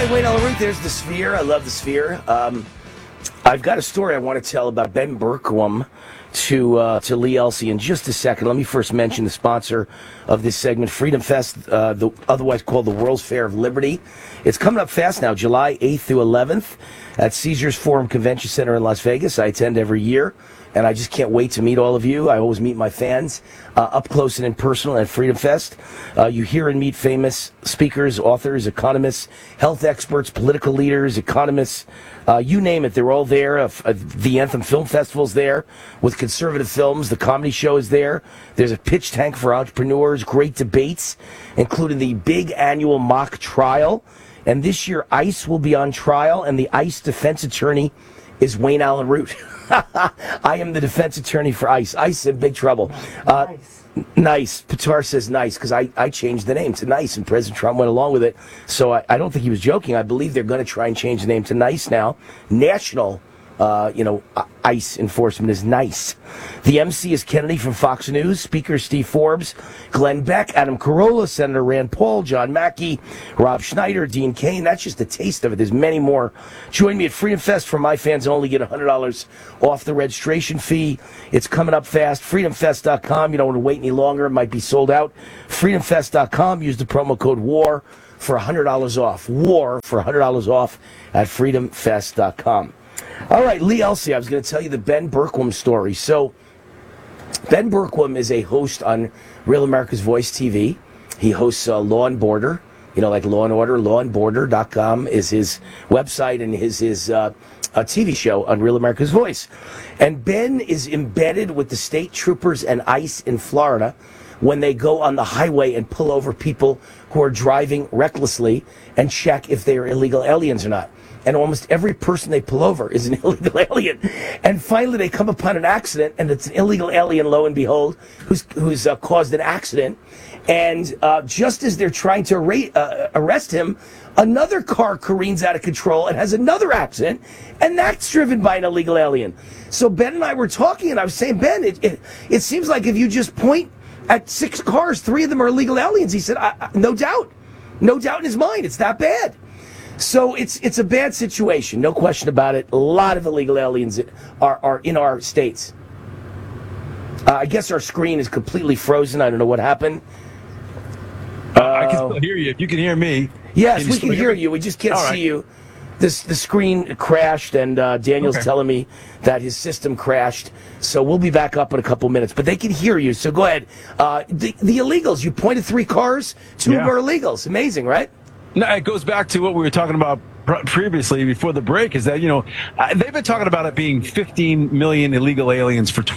right, Wayne Allyn Root, there's the Sphere. I love the Sphere. I've got a story I want to tell about Ben Bergquam to Lee Elsey in just a second. Let me first mention the sponsor of this segment, Freedom Fest, otherwise called the World's Fair of Liberty. It's coming up fast now, July 8th through 11th at Caesars Forum Convention Center in Las Vegas. I attend every year, and I just can't wait to meet all of you. I always meet my fans up close and in person at Freedom Fest. You hear and meet famous speakers, authors, economists, health experts, political leaders, economists, you name it. They're all there. The Anthem Film Festival's there with conservative films. The comedy show is there. There's a pitch tank for entrepreneurs, great debates, including the big annual mock trial. And this year, ICE will be on trial, and the ICE defense attorney is Wayne Allyn Root. I am the defense attorney for ICE. ICE is in big trouble. Nice. Pitar says nice, because I changed the name to Nice, and President Trump went along with it. So I don't think he was joking. I believe they're going to try and change the name to Nice now. National, ICE enforcement is NICE. The MC is Kennedy from Fox News, Speaker Steve Forbes, Glenn Beck, Adam Carolla, Senator Rand Paul, John Mackey, Rob Schneider, Dean Cain. That's just a taste of it. There's many more. Join me at Freedom Fest for my fans. Only get $100 off the registration fee. It's coming up fast. FreedomFest.com. You don't want to wait any longer. It might be sold out. FreedomFest.com. Use the promo code WAR for $100 off. WAR for $100 off at FreedomFest.com. All right, Lee Elsey, I was going to tell you the Ben Bergquam story. So, Ben Bergquam is a host on Real America's Voice TV. He hosts Law and Border, like Law and Order. LawandBorder.com is his website, and his a TV show on Real America's Voice. And Ben is embedded with the state troopers and ICE in Florida when they go on the highway and pull over people who are driving recklessly and check if they are illegal aliens or not. And almost every person they pull over is an illegal alien. And finally, they come upon an accident, and it's an illegal alien, lo and behold, who's caused an accident. And just as they're trying to arrest him, another car careens out of control and has another accident, and that's driven by an illegal alien. So Ben and I were talking, and I was saying, Ben, it seems like if you just point at 6 cars, 3 of them are illegal aliens. He said, no doubt. No doubt in his mind. It's that bad. So it's a bad situation, no question about it. A lot of illegal aliens are in our states. I guess our screen is completely frozen. I don't know what happened. I can still hear you. If you can hear me. Yes, we can hear you. We just can't see you. The screen crashed, and Daniel's telling me that his system crashed. So we'll be back up in a couple minutes. But they can hear you, so go ahead. The illegals, you pointed 3 cars. 2 of them are illegals. Amazing, right? No, it goes back to what we were talking about previously before the break, is that, they've been talking about it being 15 million illegal aliens for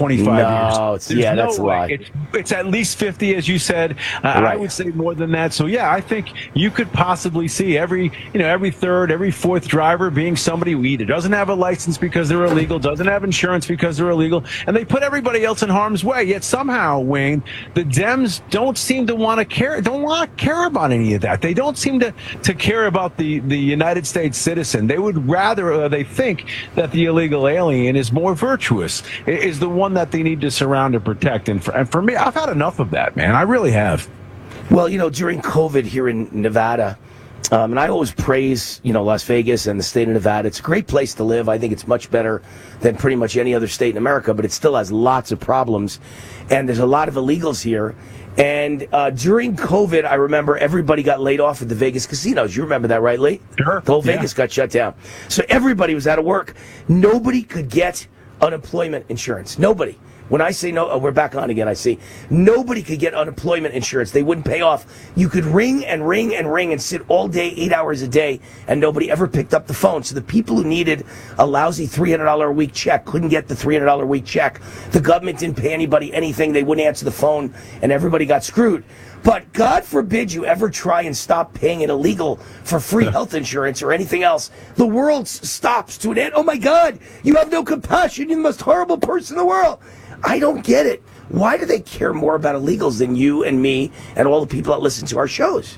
25 years. That's a lie. It's at least 50, as you said. I would say more than that. So, I think you could possibly see every third, every fourth driver being somebody who either doesn't have a license because they're illegal, doesn't have insurance because they're illegal, and they put everybody else in harm's way. Yet somehow, Wayne, the Dems don't seem to want to care about any of that. They don't seem to care about the United States citizen. They would rather, they think that the illegal alien is more virtuous, is the one that they need to surround and protect. And for me, I've had enough of that, man. I really have. Well, during COVID here in Nevada, and I always praise, Las Vegas and the state of Nevada. It's a great place to live. I think it's much better than pretty much any other state in America, but it still has lots of problems. And there's a lot of illegals here. And during COVID, I remember everybody got laid off at the Vegas casinos. You remember that, right, Lee? Sure. The whole Vegas got shut down. So everybody was out of work. Nobody could get unemployment insurance. Nobody. When I say no, we're back on again, I see. Nobody could get unemployment insurance. They wouldn't pay off. You could ring and ring and ring and sit all day, 8 hours a day, and nobody ever picked up the phone. So the people who needed a lousy $300 a week check couldn't get the $300 a week check. The government didn't pay anybody anything. They wouldn't answer the phone, and everybody got screwed. But God forbid you ever try and stop paying it illegal for free health insurance or anything else. The world stops to an end. Oh, my God, you have no compassion. You're the most horrible person in the world. I don't get it. Why do they care more about illegals than you and me and all the people that listen to our shows?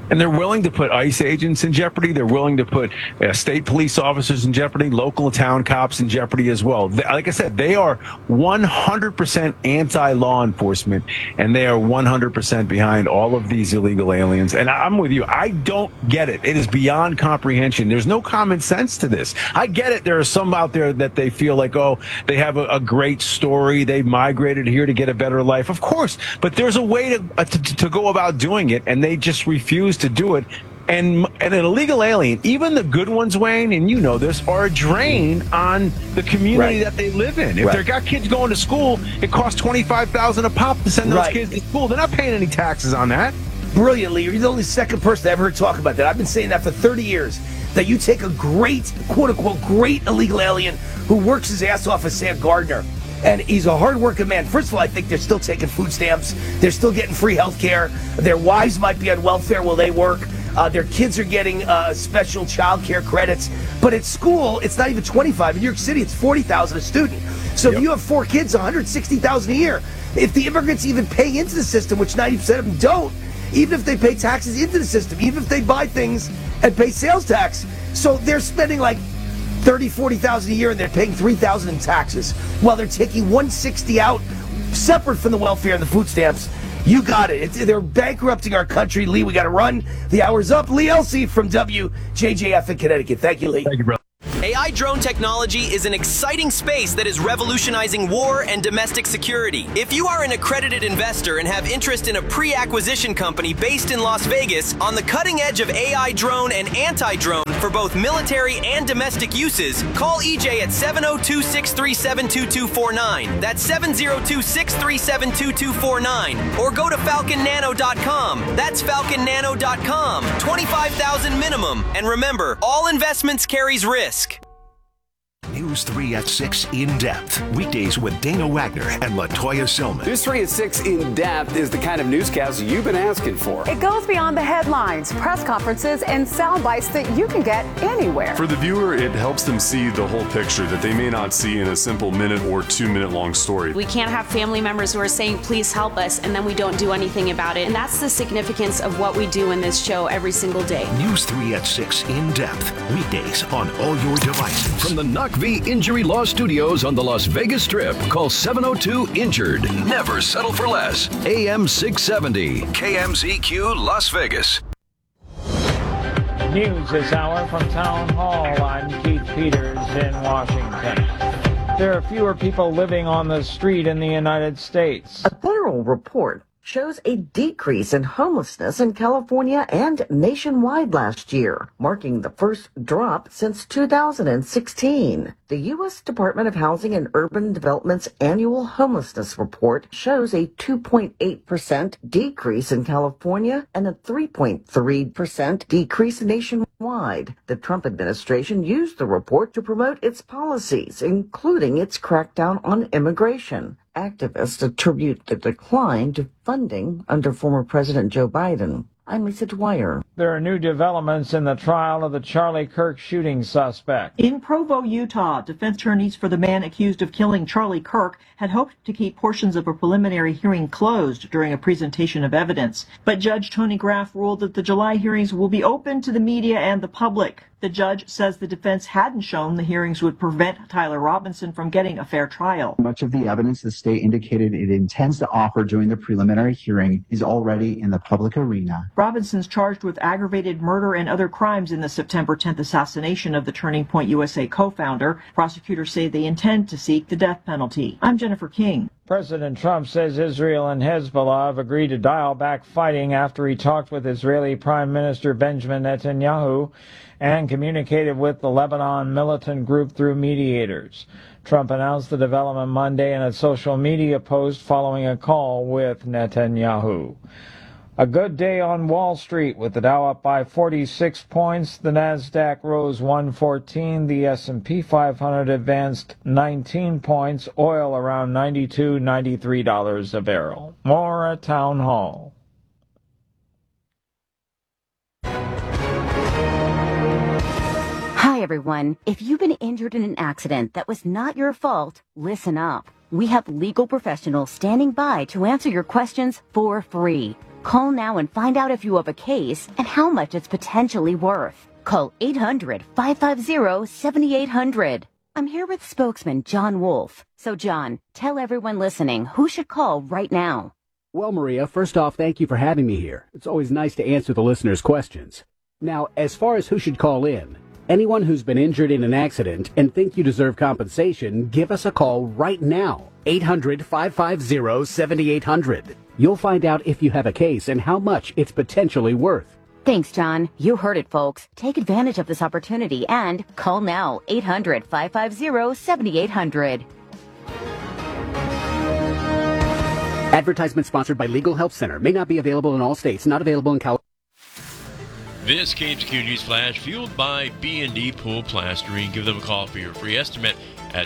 And they're willing to put ICE agents in jeopardy. They're willing to put state police officers in jeopardy, local town cops in jeopardy as well. Like I said, they are 100% anti-law enforcement, and they are 100% behind all of these illegal aliens. And I'm with you. I don't get it. It is beyond comprehension. There's no common sense to this. I get it. There are some out there that they feel like, oh, they have a great story. They migrated here to get a better life. Of course, but there's a way to go about doing it, and they just refuse to do it. And an illegal alien, even the good ones, Wayne, and you know this, are a drain on the community that they live in. If they've got kids going to school, it costs $25,000 a pop to send those kids to school. They're not paying any taxes on that. Brilliantly, you're the only second person I ever heard talk about that. I've been saying that for 30 years, that you take a great, quote-unquote, great illegal alien who works his ass off as Sam Gardner, and he's a hard-working man. First of all, I think they're still taking food stamps. They're still getting free health care. Their wives might be on welfare while they work. Their kids are getting special child care credits. But at school, it's not even $25,000. In New York City, it's $40,000 a student. So if you have 4 kids, $160,000 a year. If the immigrants even pay into the system, which 90% of them don't, even if they pay taxes into the system, even if they buy things and pay sales tax, so they're spending like $30,000-$40,000 a year, and they're paying $3,000 in taxes, while they're taking $160,000 out, separate from the welfare and the food stamps. You got it. They're bankrupting our country. Lee, we got to run. The hour's up. Lee Elsey from WJJF in Connecticut. Thank you, Lee. Thank you, brother. AI drone technology is an exciting space that is revolutionizing war and domestic security. If you are an accredited investor and have interest in a pre-acquisition company based in Las Vegas on the cutting edge of AI drone and anti-drone for both military and domestic uses, call EJ at 702-637-2249. That's 702-637-2249. Or go to falconnano.com. That's falconnano.com. $25,000 minimum. And remember, all investments carries risk. News 3 at 6 In Depth. Weekdays with Dana Wagner and LaToya Silman. News 3 at 6 In Depth is the kind of newscast you've been asking for. It goes beyond the headlines, press conferences, and sound bites that you can get anywhere. For the viewer, it helps them see the whole picture that they may not see in a simple minute or 2 minute long story. We can't have family members who are saying, please help us, and then we don't do anything about it. And that's the significance of what we do in this show every single day. News 3 at 6 In Depth. Weekdays on all your devices. From the Knock V Injury Law Studios on the Las Vegas Strip, call 702-INJURED. Never settle for less. AM 670. KMZQ Las Vegas. News this hour from Town Hall. I'm Keith Peters in Washington. There are fewer people living on the street in the United States. A federal report shows a decrease in homelessness in California and nationwide last year, marking the first drop since 2016. The U.S. Department of Housing and Urban Development's annual homelessness report shows a 2.8% decrease in California and a 3.3% decrease nationwide. The Trump administration used the report to promote its policies, including its crackdown on immigration. Activists attribute the decline to funding under former President Joe Biden. I'm Lisa Dwyer. There are new developments in the trial of the Charlie Kirk shooting suspect. In Provo, Utah, defense attorneys for the man accused of killing Charlie Kirk had hoped to keep portions of a preliminary hearing closed during a presentation of evidence. But Judge Tony Graff ruled that the July hearings will be open to the media and the public. The judge says the defense hadn't shown the hearings would prevent Tyler Robinson from getting a fair trial. Much of the evidence the state indicated it intends to offer during the preliminary hearing is already in the public arena. Robinson's charged with aggravated murder and other crimes in the September 10th assassination of the Turning Point USA co-founder. Prosecutors say they intend to seek the death penalty. I'm Jennifer King. President Trump says Israel and Hezbollah have agreed to dial back fighting after he talked with Israeli Prime Minister Benjamin Netanyahu and communicated with the Lebanon militant group through mediators. Trump announced the development Monday in a social media post following a call with Netanyahu. A good day on Wall Street with the Dow up by 46 points. The Nasdaq rose 114. The S&P 500 advanced 19 points. Oil around $92, $93 a barrel. More at Town Hall. Hi, everyone. If you've been injured in an accident that was not your fault, listen up. We have legal professionals standing by to answer your questions for free. Call now and find out if you have a case and how much it's potentially worth. Call 800-550-7800. I'm here with spokesman John Wolf. So, John, tell everyone listening who should call right now. Well, Maria, first off, thank you for having me here. It's always nice to answer the listeners' questions. Now, as far as who should call in, anyone who's been injured in an accident and think you deserve compensation, give us a call right now. 800-550-7800. You'll find out if you have a case and how much it's potentially worth. Thanks, John. You heard it, folks. Take advantage of this opportunity and call now. 800-550-7800. Advertisement sponsored by Legal Help Center. May not be available in all states. Not available in California. This KMZQ News Flash fueled by B&D Pool Plastering. Give them a call for your free estimate at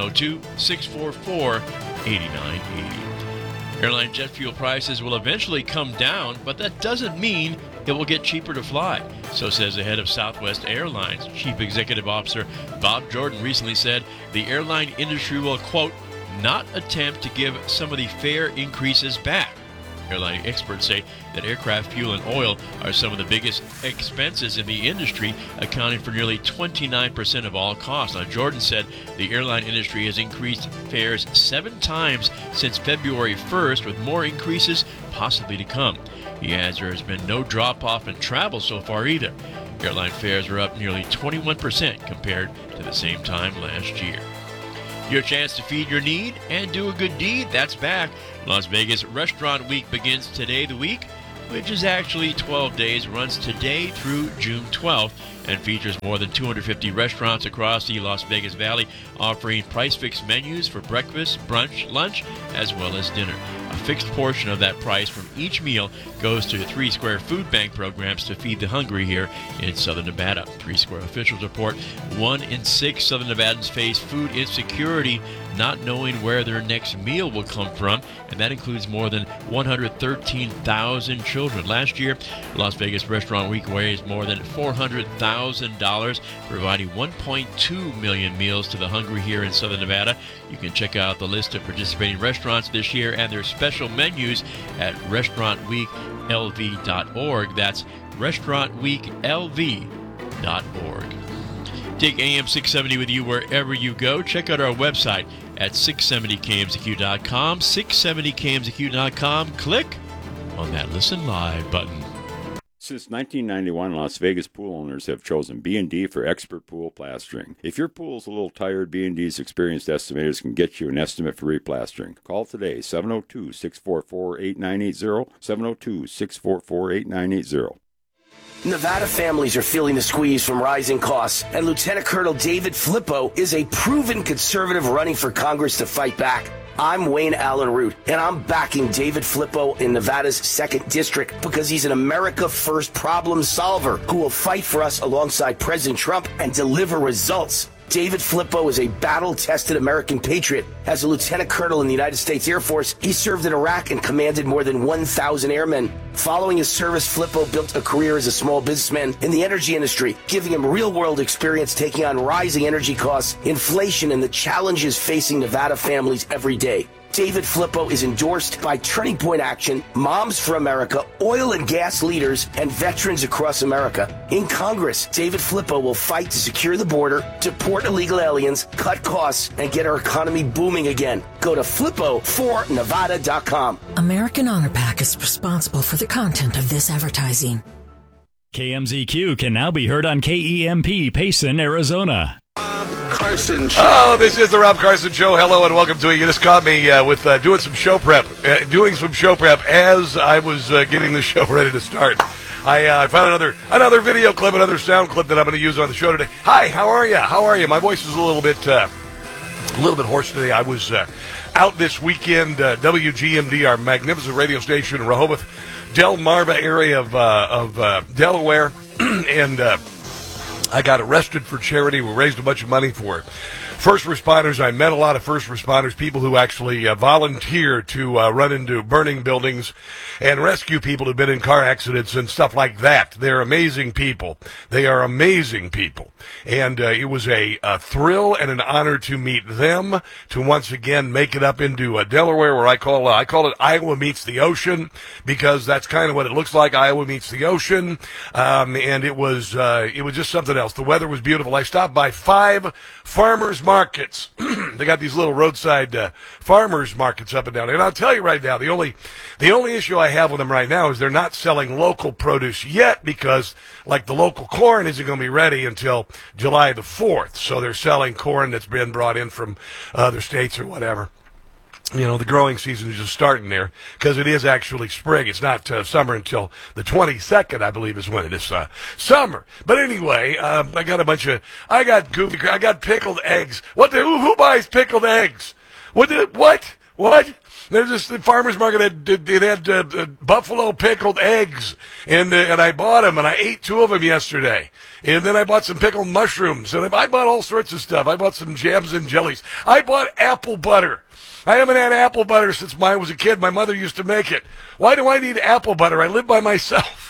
702-644-8980. Airline jet fuel prices will eventually come down, but that doesn't mean it will get cheaper to fly. So says the head of Southwest Airlines. Chief Executive Officer Bob Jordan recently said the airline industry will, quote, not attempt to give some of the fare increases back. Airline experts say that aircraft fuel and oil are some of the biggest expenses in the industry, accounting for nearly 29% of all costs. Now, Jordan said the airline industry has increased fares 7 times since February 1st, with more increases possibly to come. He adds there has been no drop-off in travel so far either. Airline fares are up nearly 21% compared to the same time last year. Your chance to feed your need and do a good deed, that's back. Las Vegas Restaurant Week begins today, the week, which is actually 12 days, runs today through June 12th, and features more than 250 restaurants across the Las Vegas Valley, offering price-fixed menus for breakfast, brunch, lunch, as well as dinner. A fixed portion of that price from each meal goes to 3 Square food bank programs to feed the hungry here in Southern Nevada. 3 Square officials report 1 in 6 Southern Nevadans face food insecurity, not knowing where their next meal will come from, and that includes more than 113,000 children. Last year, Las Vegas Restaurant Week raised more than $400,000, providing 1.2 million meals to the hungry here in Southern Nevada. You can check out the list of participating restaurants this year and their special menus at restaurantweeklv.org. That's restaurantweeklv.org. Take AM 670 with you wherever you go. Check out our website at 670kmzq.com, 670kmzq.com. Click on that Listen Live button. Since 1991, Las Vegas pool owners have chosen B&D for expert pool plastering. If your pool is a little tired, B&D's experienced estimators can get you an estimate for replastering. Call today, 702-644-8980, 702-644-8980. Nevada families are feeling the squeeze from rising costs, and Lieutenant Colonel David Flippo is a proven conservative running for Congress to fight back. I'm Wayne Allen Root, and I'm backing David Flippo in Nevada's 2nd District because he's an America First problem solver who will fight for us alongside President Trump and deliver results. David Flippo is a battle-tested American patriot. As a lieutenant colonel in the United States Air Force, he served in Iraq and commanded more than 1,000 airmen. Following his service, Flippo built a career as a small businessman in the energy industry, giving him real-world experience taking on rising energy costs, inflation, and the challenges facing Nevada families every day. David Flippo is endorsed by Turning Point Action, Moms for America, oil and gas leaders, and veterans across America. In Congress, David Flippo will fight to secure the border, deport illegal aliens, cut costs, and get our economy booming again. Go to flippo4nevada.com. American Honor Pack is responsible for the content of this advertising. KMZQ can now be heard on KEMP, Payson, Arizona. Carson Show. Oh, this is the Rob Carson Show. Hello and welcome to it. You just caught me with doing some show prep as I was getting the show ready to start. I found another video clip, another sound clip that I'm going to use on the show today. Hi, how are you? How are you? My voice is a little bit hoarse today. I was out this weekend. WGMD, our magnificent radio station in Rehoboth, Delmarva area of Delaware, and I got arrested for charity. We raised a bunch of money for first responders. I met a lot of first responders, people who actually volunteer to run into burning buildings and rescue people who've been in car accidents and stuff like that. They're amazing people. They are amazing people. And it was a thrill and an honor to meet them, to once again make it up into Delaware, where I call it Iowa meets the ocean, because that's kind of what it looks like. Iowa meets the ocean. And it was just something else. The weather was beautiful. I stopped by 5 farmers markets. They got these little roadside farmers markets up and down. And I'll tell you right now, the only issue I have with them right now is they're not selling local produce yet, because like the local corn isn't going to be ready until July the 4th. So they're selling corn that's been brought in from other states or whatever. You know, the growing season is just starting there, because it is actually spring. It's not summer until the 22nd, I believe, is when it is summer. But anyway, I got pickled eggs. Who buys pickled eggs? What? There's this farmer's market that had buffalo pickled eggs, and I bought them, and I ate 2 of them yesterday. And then I bought some pickled mushrooms, and I bought all sorts of stuff. I bought some jams and jellies. I bought apple butter. I haven't had apple butter since I was a kid. My mother used to make it. Why do I need apple butter? I live by myself.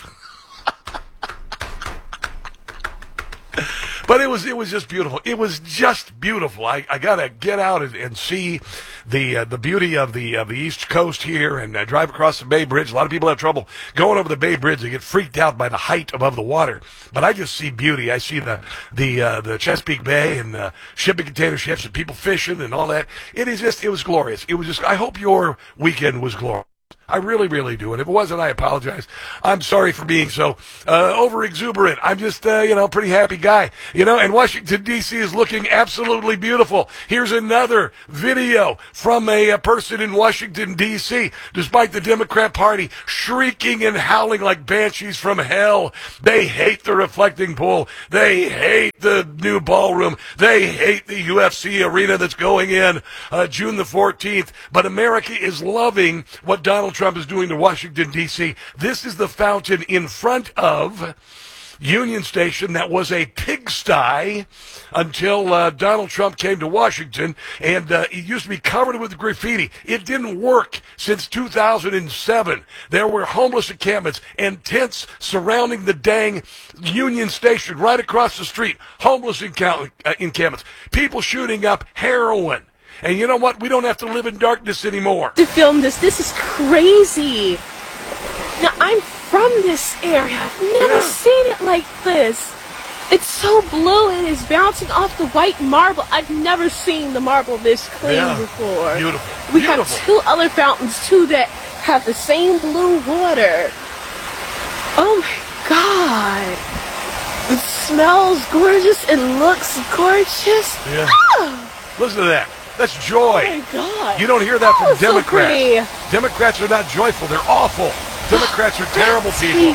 But it was just beautiful. It was just beautiful. I gotta get out and see the beauty of the East Coast here, and drive across the Bay Bridge. A lot of people have trouble going over the Bay Bridge. They get freaked out by the height above the water. But I just see beauty. I see the Chesapeake Bay and shipping container ships and people fishing and all that. It was glorious. I hope your weekend was glorious. I really, really do. And if it wasn't, I apologize. I'm sorry for being so over-exuberant. I'm just, pretty happy guy. And Washington, D.C. is looking absolutely beautiful. Here's another video from a person in Washington, D.C. Despite the Democrat Party shrieking and howling like banshees from hell. They hate the reflecting pool. They hate the new ballroom. They hate the UFC arena that's going in June the 14th. But America is loving what Donald Trump is doing to Washington, D.C. This is the fountain in front of Union Station that was a pigsty until Donald Trump came to Washington, and it used to be covered with graffiti. It didn't work since 2007. There were homeless encampments and tents surrounding the dang Union Station right across the street. Homeless encampments. People shooting up heroin. And you know what? We don't have to live in darkness anymore. To film this is crazy. Now, I'm from this area. I've never seen it like this. It's so blue and it's bouncing off the white marble. I've never seen the marble this clean before. Beautiful. We have 2 other fountains, too, that have the same blue water. Oh, my God. It smells gorgeous and looks gorgeous. Yeah. Listen to that. That's joy. Oh, my God. You don't hear that from Democrats. So Democrats are not joyful. They're awful. Democrats are terrible people.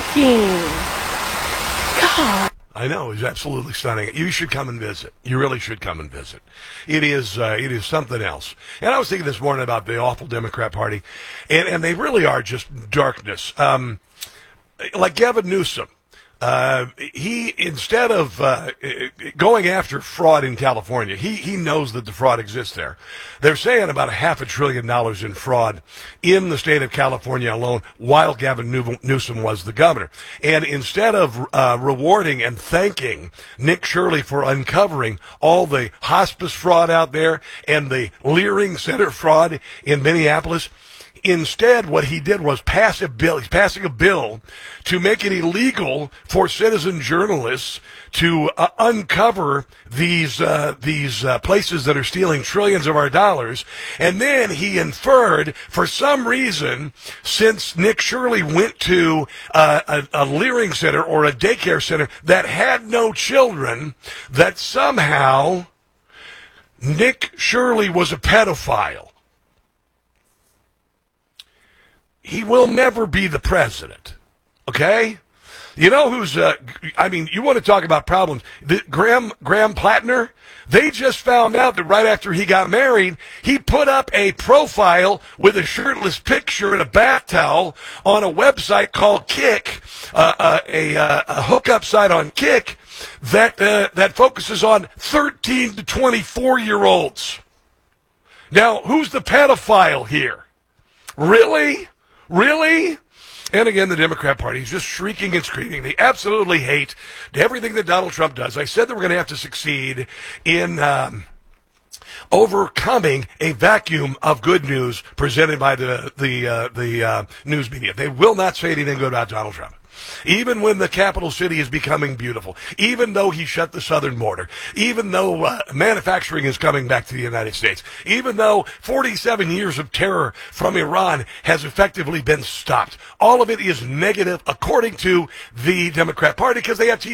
God. I know. It's absolutely stunning. You should come and visit. You really should come and visit. It is something else. And I was thinking this morning about the awful Democrat Party, and they really are just darkness. Like Gavin Newsom. He, instead of going after fraud in California, he knows that the fraud exists there. They're saying about $500 billion in fraud in the state of California alone while Gavin Newsom was the governor. And instead of rewarding and thanking Nick Shirley for uncovering all the hospice fraud out there and the Leering Center fraud in Minneapolis, instead, what he did was pass a bill. He's passing a bill to make it illegal for citizen journalists to uncover these places that are stealing trillions of our dollars. And then he inferred, for some reason, since Nick Shirley went to a Leering Center or a daycare center that had no children, that somehow Nick Shirley was a pedophile. He will never be the president, okay? You know who's, you want to talk about problems. Graham Plattner, they just found out that right after he got married, he put up a profile with a shirtless picture and a bath towel on a website called Kick, a hookup site on Kick that focuses on 13 to 24-year-olds. Now, who's the pedophile here? Really? Really? And again, the Democrat Party is just shrieking and screaming. They absolutely hate everything that Donald Trump does. I said that we're going to have to succeed in overcoming a vacuum of good news presented by the news media. They will not say anything good about Donald Trump. Even when the capital city is becoming beautiful, even though he shut the southern border, even though manufacturing is coming back to the United States, even though 47 years of terror from Iran has effectively been stopped, all of it is negative according to the Democrat Party because they have